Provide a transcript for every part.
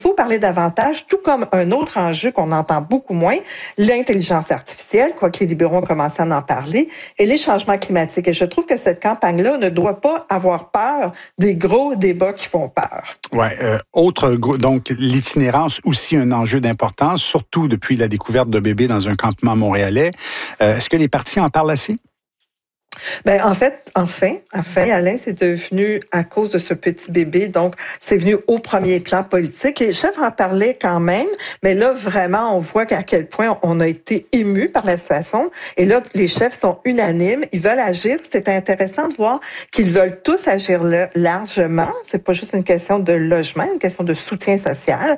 faut parler davantage, tout comme un autre enjeu qu'on entend beaucoup moins, l'intelligence artificielle, quoique les libéraux ont commencé à en parler, et les changements climatiques. Et je trouve que cette campagne-là ne doit pas avoir peur des gros débats qui font peur. Ouais. Donc, l'itinérance aussi un enjeu d'importance, surtout depuis la découverte de bébés dans un campement montréalais. Est-ce que les partis en parlent assez? Ben, en fait, enfin, Alain, c'est devenu à cause de ce petit bébé. Donc, c'est venu au premier plan politique. Les chefs en parlaient quand même, mais là, vraiment, on voit à quel point on a été émus par la situation. Et là, les chefs sont unanimes. Ils veulent agir. C'était intéressant de voir qu'ils veulent tous agir largement. C'est pas juste une question de logement, une question de soutien social.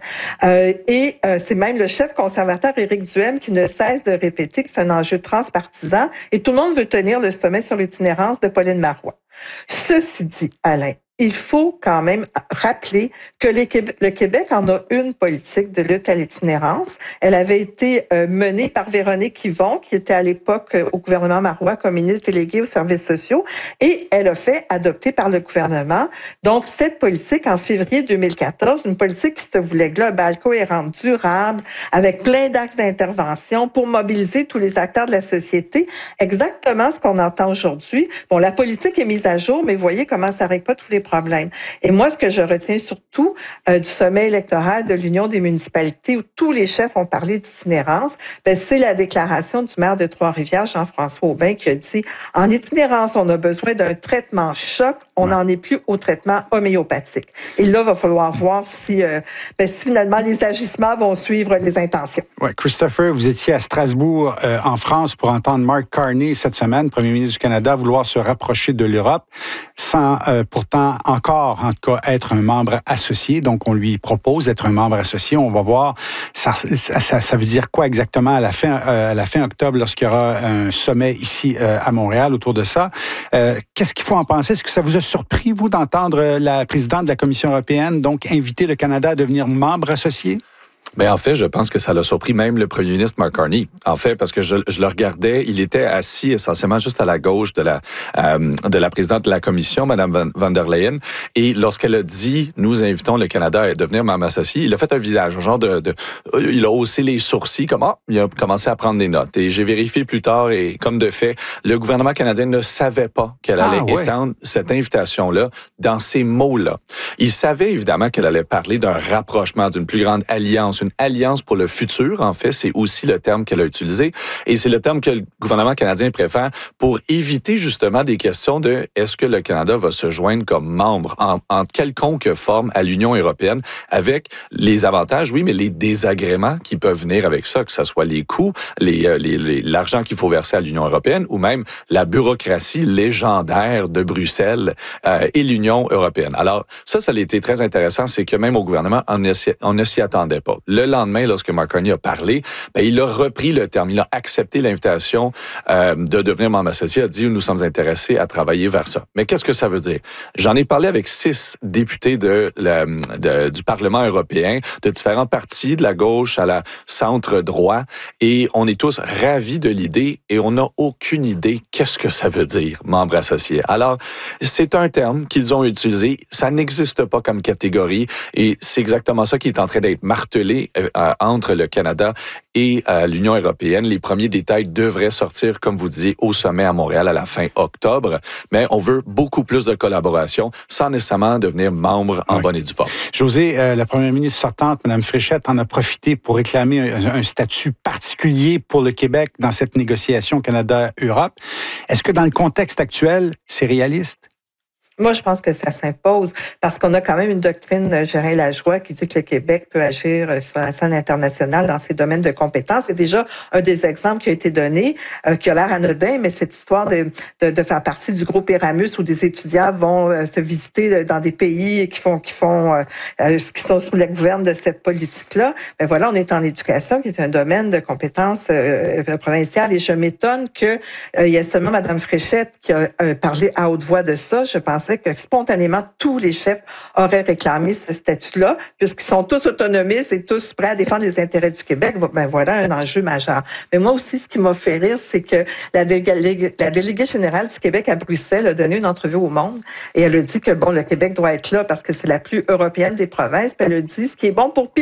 C'est même le chef conservateur, Éric Duhem, qui ne cesse de répéter que c'est un enjeu transpartisan et tout le monde veut tenir le sommet sur l'itinérance de Pauline Marois. Ceci dit, Alain, il faut quand même rappeler que le Québec en a une politique de lutte à l'itinérance. Elle avait été menée par Véronique Yvon, qui était à l'époque au gouvernement Marois comme ministre déléguée aux services sociaux, et elle a fait adopter par le gouvernement. Donc, cette politique, en février 2014, une politique qui se voulait globale, cohérente, durable, avec plein d'axes d'intervention pour mobiliser tous les acteurs de la société. Exactement ce qu'on entend aujourd'hui. Bon, la politique est mise à jour, mais voyez comment ça règle pas tous les problèmes. Et moi, ce que je retiens surtout du sommet électoral de l'Union des municipalités, où tous les chefs ont parlé d'itinérance, c'est la déclaration du maire de Trois-Rivières, Jean-François Aubin, qui a dit « En itinérance, on a besoin d'un traitement choc, on n'en est plus au traitement homéopathique. » Et là, il va falloir voir si finalement les agissements vont suivre les intentions. Oui, Christopher, vous étiez à Strasbourg, en France, pour entendre Mark Carney cette semaine, premier ministre du Canada, vouloir se rapprocher de l'Europe, sans pourtant encore, en tout cas, être un membre associé. Donc, on lui propose d'être un membre associé. On va voir, ça veut dire quoi exactement à la fin octobre, lorsqu'il y aura un sommet ici à Montréal autour de ça. Qu'est-ce qu'il faut en penser? Est-ce que ça vous a surpris, vous, d'entendre la présidente de la Commission européenne, donc, inviter le Canada à devenir membre associé? Mais en fait, je pense que ça l'a surpris même le premier ministre Mark Carney. En fait, parce que je le regardais, il était assis essentiellement juste à la gauche de la présidente de la Commission, Mme van der Leyen. Et lorsqu'elle a dit, nous invitons le Canada à devenir membre associé, il a fait un visage, genre il a haussé les sourcils, il a commencé à prendre des notes. Et j'ai vérifié plus tard, et comme de fait, le gouvernement canadien ne savait pas qu'elle allait étendre cette invitation-là dans ces mots-là. Il savait évidemment qu'elle allait parler d'un rapprochement, d'une plus grande alliance, une alliance pour le futur, en fait, c'est aussi le terme qu'elle a utilisé, et c'est le terme que le gouvernement canadien préfère pour éviter justement des questions de est-ce que le Canada va se joindre comme membre en quelconque forme à l'Union européenne, avec les avantages, oui, mais les désagréments qui peuvent venir avec ça, que ce soit les coûts, l'argent qu'il faut verser à l'Union européenne, ou même la bureaucratie légendaire de Bruxelles et l'Union européenne. Alors, ça a été très intéressant, c'est que même au gouvernement, on ne s'y attendait pas. Le lendemain, lorsque Mark Carney a parlé, il a repris le terme. Il a accepté l'invitation de devenir membre associé. Il a dit, nous sommes intéressés à travailler vers ça. Mais qu'est-ce que ça veut dire? J'en ai parlé avec 6 députés du Parlement européen, de différents partis, de la gauche à la centre-droit, et on est tous ravis de l'idée, et on n'a aucune idée qu'est-ce que ça veut dire, membre associé. Alors, c'est un terme qu'ils ont utilisé. Ça n'existe pas comme catégorie, et c'est exactement ça qui est en train d'être martelé entre le Canada et l'Union européenne. Les premiers détails devraient sortir, comme vous disiez, au sommet à Montréal à la fin octobre, mais on veut beaucoup plus de collaboration sans nécessairement devenir membre en bonne et due forme. José, la première ministre sortante, Mme Fréchette, en a profité pour réclamer un statut particulier pour le Québec dans cette négociation Canada-Europe. Est-ce que dans le contexte actuel, c'est réaliste? Moi, je pense que ça s'impose parce qu'on a quand même une doctrine Gérin Lajoie qui dit que le Québec peut agir sur la scène internationale dans ses domaines de compétences. C'est déjà un des exemples qui a été donné, qui a l'air anodin, mais cette histoire de faire partie du groupe Eramus où des étudiants vont se visiter dans des pays qui sont sous la gouverne de cette politique-là. Ben voilà, on est en éducation qui est un domaine de compétences provinciales et je m'étonne que il y ait seulement Mme Fréchette qui a parlé à haute voix de ça. Je pense pensais que spontanément, tous les chefs auraient réclamé ce statut-là, puisqu'ils sont tous autonomistes et tous prêts à défendre les intérêts du Québec. Ben voilà un enjeu majeur. Mais moi aussi, ce qui m'a fait rire, c'est que la déléguée générale du Québec à Bruxelles a donné une entrevue au Monde et elle a dit que, bon, le Québec doit être là parce que c'est la plus européenne des provinces. Puis elle a dit, ce qui est bon pour